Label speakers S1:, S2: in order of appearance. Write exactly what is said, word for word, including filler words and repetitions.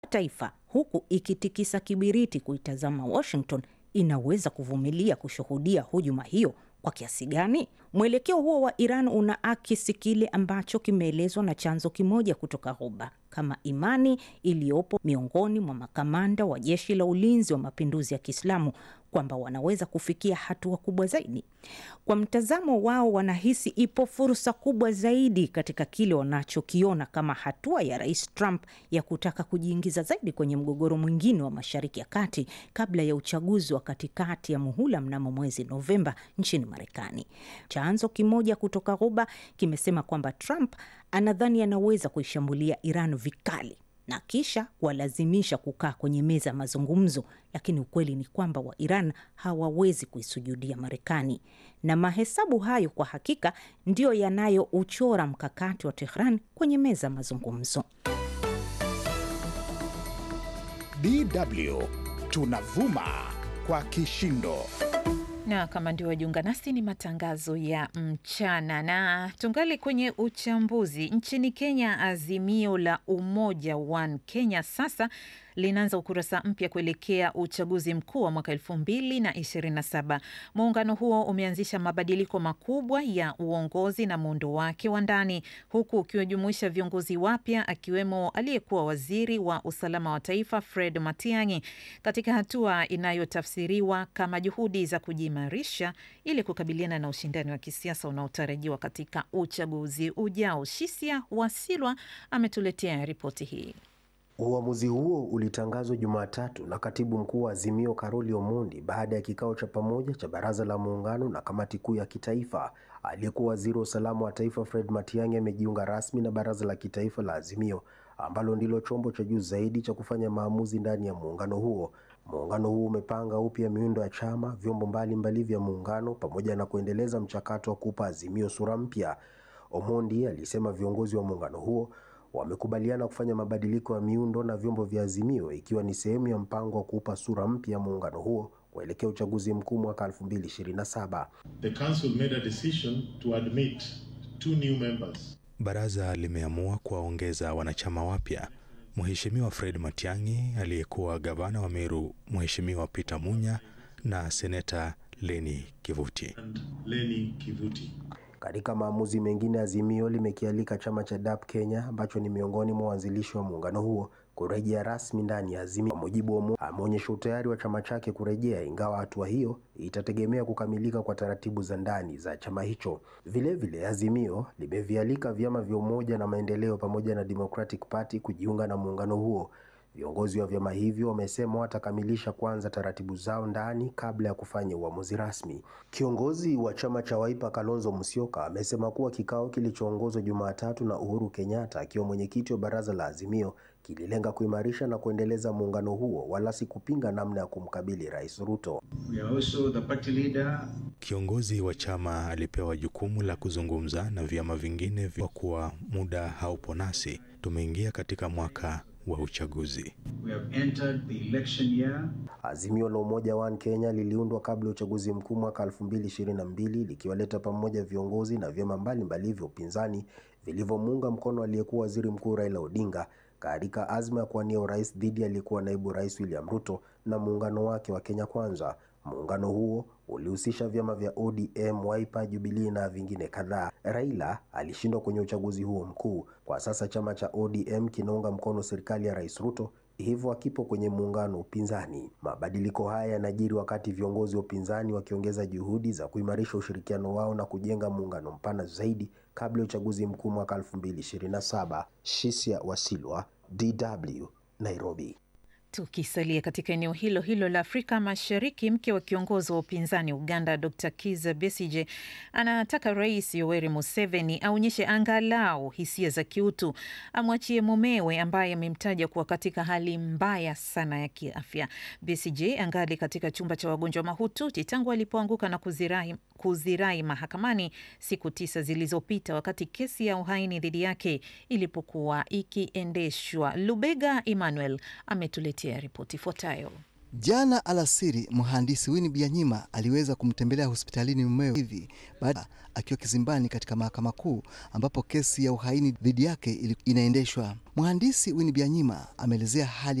S1: taifa, huku ikitikisa kibiriti kuitazama Washington inaweza kuvumilia kushuhudia hujuma hiyo kwa kiasi gani? Mwelekeo huo wa Iran unaakisi kile ambacho kimeelezwa na chanzo kimoja kutoka Ghuba kama imani iliyopo miongoni mwa makamanda wa jeshi la ulinzi wa mapinduzi ya Kiislamu kwamba wanaweza kufikia hatua kubwa zaidi. Kwa mtazamo wao, wanahisi ipo fursa kubwa zaidi katika kile wanachokiona kama hatua ya Rais Trump ya kutaka kujiingiza zaidi kwenye mgogoro mwingine wa Mashariki ya Kati kabla ya uchaguzi wa katikati ya muhula mnamo mwezi Novemba nchini Marekani. Chanzo kimoja kutoka Ghuba kimesema kwamba Trump anadhani anaweza kuishambulia Iran vikali na kisha kuwalazimisha kukaa kwenye meza ya mazungumzo, lakini ukweli ni kwamba wa Iran hawawezi kuisujudia Marekani. Na mahesabu hayo kwa hakika ndio yanayouchora mkakati wa Tehran kwenye meza ya mazungumzo.
S2: D W tunavuma kwa kishindo.
S3: Na kama ndio wajiunga nasi, ni matangazo ya mchana na tungali kwenye uchambuzi. Nchini Kenya, Azimio la Umoja One Kenya sasa linaanza ukurasa mpya kuelekea uchaguzi mkuu wa mwaka elfu mbili na ishirini na saba. Muungano huo umeanzisha mabadiliko makubwa ya uongozi na muundo wake wa ndani, huku ukiwajumuisha viongozi wapya akiwemo aliyekuwa waziri wa usalama wa taifa Fred Matiang'i, katika hatua inayotafsiriwa kama juhudi za kujimarisha ili kukabiliana na ushindani wa kisiasa unaotarajiwa katika uchaguzi ujao. Shisia Wasilwa ametuletea ripoti hii.
S4: Uamuzi huo ulitangazwa Jumatatu na katibu mkuu wa Azimio Karoli Omondi baada ya kikao cha pamoja cha baraza la muungano na kamati kuu ya kitaifa. Aliyekuwa waziri wa usalama wa taifa Fred Matiang'i amejiunga rasmi na baraza la kitaifa la Azimio, ambalo ndilo chombo cha juu zaidi cha kufanya maamuzi ndani ya muungano huo. Muungano huo umepanga upya miundo ya chama, vyombo mbalimbali vya muungano pamoja na kuendeleza mchakato wa kupa Azimio sura mpya. Omondi alisema viongozi wa muungano huo wamekubaliana kufanya mabadiliko ya miundo na vyombo vya Azimio, ikiwa ni sehemu ya mpango wa kuupa sura mpya muungano huo kuelekea uchaguzi mkuu mwaka elfu mbili ishirini na saba.
S5: The council made a decision to admit two new members.
S6: Baraza limeamua kuwaongeza wanachama wapya: Mheshimiwa Fred Matiang'i, aliyekuwa gavana wa Meru, Mheshimiwa Peter Munya na Seneta Leni Kivuti.
S5: And Leni Kivuti.
S4: Katika maamuzi mengine, Azimio limekialika chama cha D A P Kenya ambacho ni miongoni mwa waanzilishi wa muungano huo kurejea rasmi ndani ya Azimio. Kwa mujibu wa Omondi, ameonyesha utayari wa chama chake kurejea, ingawa hatua hiyo itategemea kukamilika kwa taratibu za ndani za chama hicho. Vile vile, Azimio limevialika vyama vya Umoja na Maendeleo pamoja na Democratic Party kujiunga na muungano huo. Viongozi wa vyama hivyo wamesema watakamilisha kwanza taratibu zao ndani kabla ya kufanya uamuzi rasmi. Kiongozi wa chama cha Wiper Kalonzo Musyoka amesema kuwa kikao kilichoongozwa Jumatatu na Uhuru Kenyatta akiwa mwenyekiti wa baraza la Azimio kililenga kuimarisha na kuendeleza muungano huo, wala si kupinga namna ya kumkabili Rais Ruto.
S5: We are also the party leader.
S6: Kiongozi wa chama alipewa jukumu la kuzungumza na vyama vingine kwa kuwa muda haupo nasi. Tumeingia katika mwaka wa uchaguzi.
S5: We have entered the election year.
S4: Azimio la Umoja One Kenya liliundwa kabla ya uchaguzi mkuu mwaka elfu mbili ishirini na mbili, likiwaleta pamoja viongozi na vyama mbalimbali vya upinzani vilivyomuunga mkono aliyekuwa waziri mkuu Raila Odinga katika azma ya kuwania urais dhidi aliyekuwa naibu rais William Ruto na muungano wake wa Kenya Kwanza. Muungano huo ulihusisha vyama vya O D M, Wiper, Jubilee na vingine kadhaa. Raila alishindwa kwenye uchaguzi huo mkuu. Kwa sasa chama cha O D M kinaunga mkono serikali ya Rais Ruto, hivyo akipo kwenye muungano upinzani. Mabadiliko haya yanajiri wakati viongozi wa upinzani wakiongeza juhudi za kuimarisha ushirikiano wao na kujenga muungano mpana zaidi kabla ya uchaguzi mkuu mwaka elfu mbili ishirini na saba. Shisia Wasilwa, D W, Nairobi.
S3: Tukisalia katika eneo hilo hilo la Afrika Mashariki, mke wa kiongozi wa upinzani Uganda Doctor Kizza Besigye anataka Rais Yoweri Museveni aonyeshe angalau hisia za kiutu, amwachie mumewe ambaye amemtaja kuwa katika hali mbaya sana ya kiafya. Besigye angali katika chumba cha wagonjwa mahututi tangu alipoanguka na kuzirai, kuzirai mahakamani siku tisa zilizopita wakati kesi ya uhaini dhidi yake ilipokuwa ikiendeshwa. Lubega Emmanuel ametuletea ripoti ifuatayo.
S7: Jana alasiri, mhandisi Winnie Byanyima aliweza kumtembelea hospitalini mumewe hivi baada akiwa kizimbani katika mahakama kuu ambapo kesi ya uhaini dhidi yake inaendeshwa. Mhandisi Winnie Byanyima ameelezea hali